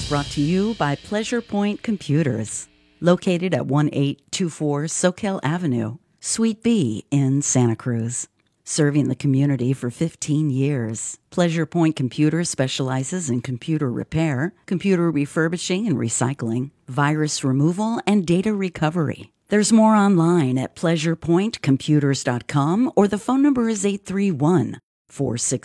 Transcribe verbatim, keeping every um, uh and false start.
brought to you by Pleasure Point Computers, located at one eight two four Soquel Avenue, Suite B in Santa Cruz. Serving the community for fifteen years, Pleasure Point Computers specializes in computer repair, computer refurbishing and recycling, virus removal, and data recovery. There's more online at pleasure point computers dot com, or the phone number is eight three one, four six